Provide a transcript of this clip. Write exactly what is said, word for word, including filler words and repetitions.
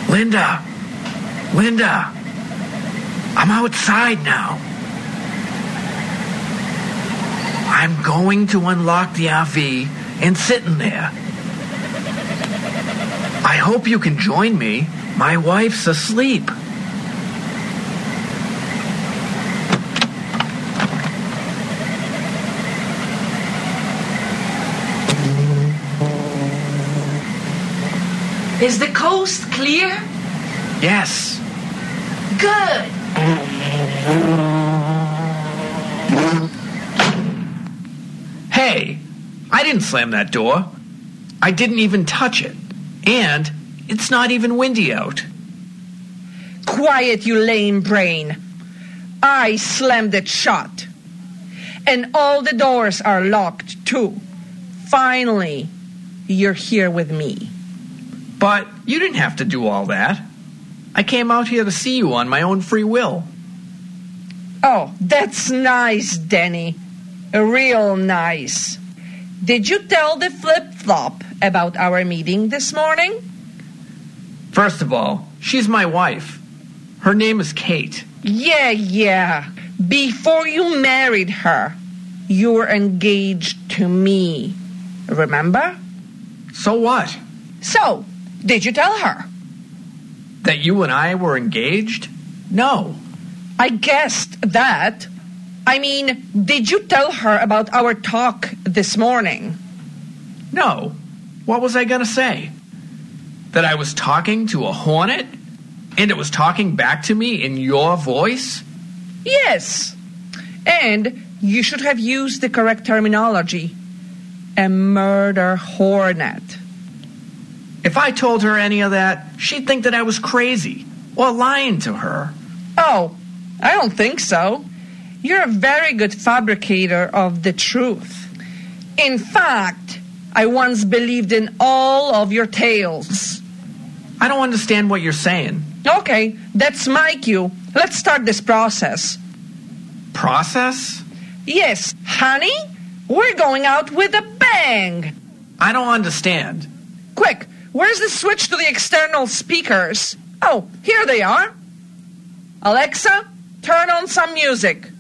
Linda! Linda! I'm outside now. I'm going to unlock the R V and sit in there. I hope you can join me. My wife's asleep. Is the coast clear? Yes. Good. Hey, I didn't slam that door. I didn't even touch it. And it's not even windy out. Quiet, you lame brain. I slammed it shut. And all the doors are locked, too. Finally, you're here with me. But you didn't have to do all that. I came out here to see you on my own free will. Oh, that's nice, Denny. Real nice. Did you tell the flip-flop about our meeting this morning? First of all, she's my wife. Her name is Kate. Yeah, yeah. Before you married her, you were engaged to me. Remember? So what? So, did you tell her? That you and I were engaged? No. I guessed that. I mean, did you tell her about our talk this morning? No. What was I going to say? That I was talking to a hornet? And it was talking back to me in your voice? Yes. And you should have used the correct terminology. A murder hornet. If I told her any of that, she'd think that I was crazy or lying to her. Oh, I don't think so. You're a very good fabricator of the truth. In fact, I once believed in all of your tales. I don't understand what you're saying. Okay, that's my cue. Let's start this process. Process? Yes, honey, we're going out with a bang. I don't understand. Quick, where's the switch to the external speakers? Oh, here they are. Alexa, turn on some music.